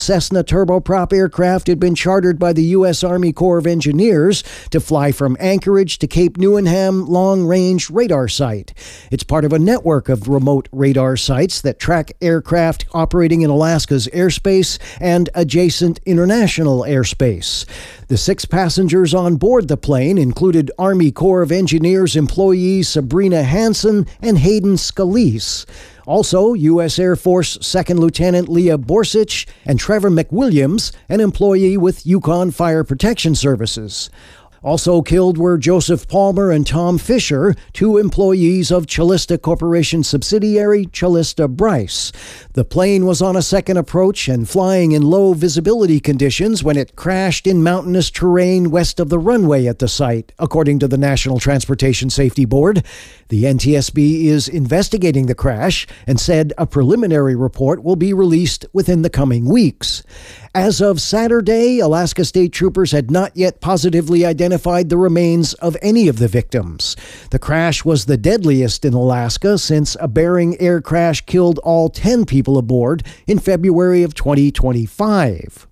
Cessna turboprop aircraft had been chartered by the U.S. Army Corps of Engineers to fly from Anchorage to Cape Newenham Long-Range Radar Site. It's part of a network of remote radar sites that track aircraft operating in Alaska's airspace and adjacent international airspace. The 6 passengers on board the plane included Army Corps of Engineers employees Sabrina Hansen and Hayden Scalise. Also, U.S. Air Force 2nd Lieutenant Leah Borsich and Trevor McWilliams, an employee with Yukon Fire Protection Services. Also killed were Joseph Palmer and Tom Fisher, 2 employees of Chalista Corporation subsidiary Chalista Bryce. The plane was on a second approach and flying in low visibility conditions when it crashed in mountainous terrain west of the runway at the site, according to the National Transportation Safety Board. The NTSB is investigating the crash and said a preliminary report will be released within the coming weeks. As of Saturday, Alaska State Troopers had not yet positively identified the remains of any of the victims. The crash was the deadliest in Alaska since a Bering air crash killed all 10 people aboard in February of 2025.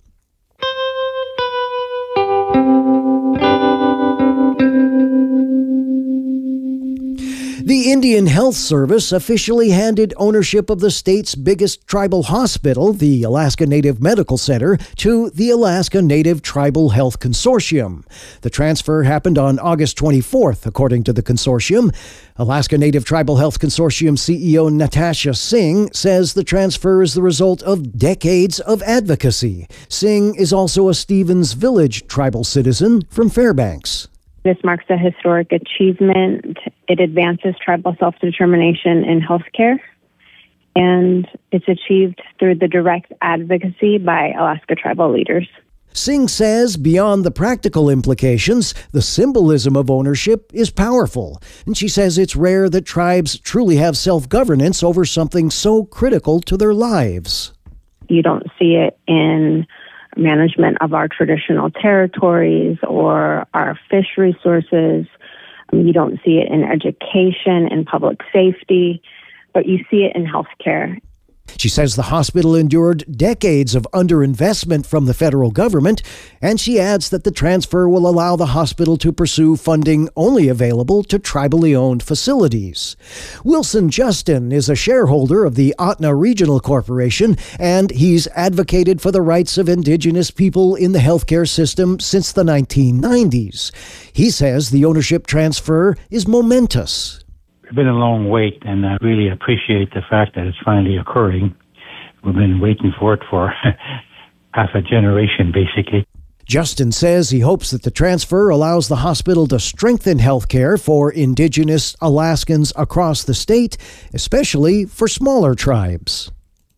The Indian Health Service officially handed ownership of the state's biggest tribal hospital, the Alaska Native Medical Center, to the Alaska Native Tribal Health Consortium. The transfer happened on August 24th, according to the consortium. Alaska Native Tribal Health Consortium CEO Natasha Singh says the transfer is the result of decades of advocacy. Singh is also a Stevens Village tribal citizen from Fairbanks. This marks a historic achievement. It advances tribal self-determination in healthcare, and it's achieved through the direct advocacy by Alaska tribal leaders. Singh says beyond the practical implications, the symbolism of ownership is powerful. And she says it's rare that tribes truly have self-governance over something so critical to their lives. You don't see it in management of our traditional territories or our fish resources. You don't see it in education and public safety, but you see it in healthcare. She says the hospital endured decades of underinvestment from the federal government, and she adds that the transfer will allow the hospital to pursue funding only available to tribally owned facilities. Wilson Justin is a shareholder of the Ahtna Regional Corporation, and he's advocated for the rights of Indigenous people in the healthcare system since the 1990s. He says the ownership transfer is momentous. It's been a long wait, and I really appreciate the fact that it's finally occurring. We've been waiting for it for half a generation, basically. Justin says he hopes that the transfer allows the hospital to strengthen health care for Indigenous Alaskans across the state, especially for smaller tribes.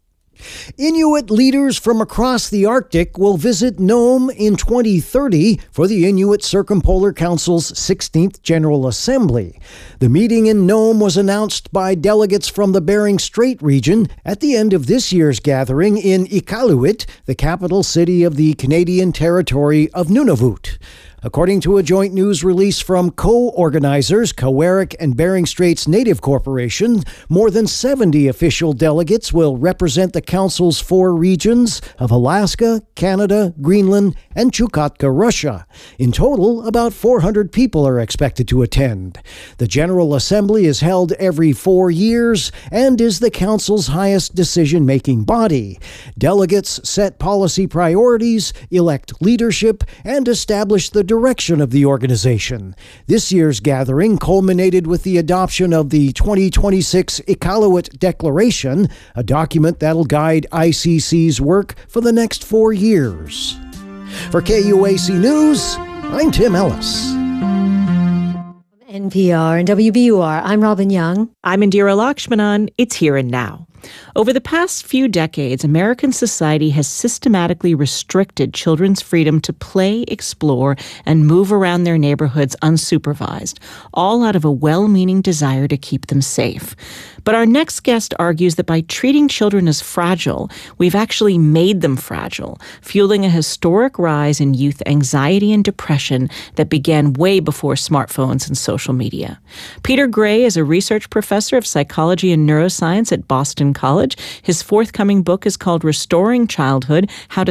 Inuit leaders from across the Arctic will visit Nome in 2030 for the Inuit Circumpolar Council's 16th General Assembly. The meeting in Nome was announced by delegates from the Bering Strait region at the end of this year's gathering in Iqaluit, the capital city of the Canadian territory of Nunavut. According to a joint news release from co-organizers Kawarik and Bering Straits Native Corporation, more than 70 official delegates will represent the Council's 4 regions of Alaska, Canada, Greenland, and Chukotka, Russia. In total, about 400 people are expected to attend. The General Assembly is held every 4 years and is the Council's highest decision-making body. Delegates set policy priorities, elect leadership, and establish the direction of the organization. This year's gathering culminated with the adoption of the 2026 Iqaluit Declaration, a document that'll guide ICC's work for the next 4 years. For KUAC News, I'm Tim Ellis. NPR and WBUR, I'm Robin Young. I'm Indira Lakshmanan. It's Here and Now. Over the past few decades, American society has systematically restricted children's freedom to play, explore, and move around their neighborhoods unsupervised, all out of a well-meaning desire to keep them safe. But our next guest argues that by treating children as fragile, we've actually made them fragile, fueling a historic rise in youth anxiety and depression that began way before smartphones and social media. Peter Gray is a research professor of psychology and neuroscience at Boston College. His forthcoming book is called Restoring Childhood: How to